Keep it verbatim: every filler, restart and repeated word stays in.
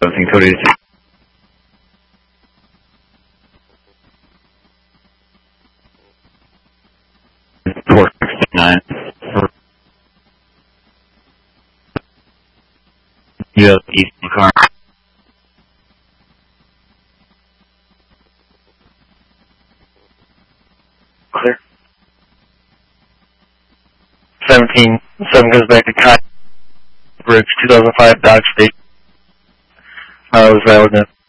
Everything code eighty-six. four sixty-nine. You have Eastern car. Clear. seventeen, seven goes back to Cotton Bridge, two thousand five Dodge State. Uh, it was valid then.